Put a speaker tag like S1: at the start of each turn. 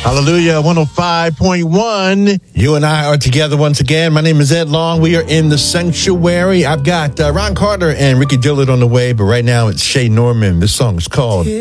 S1: Hallelujah, 105.1. You and I are together once again. My name is Ed Long. We are in the sanctuary. I've got Ron Carter and Ricky Dillard on the way, but right now it's Shay Norman. This song is called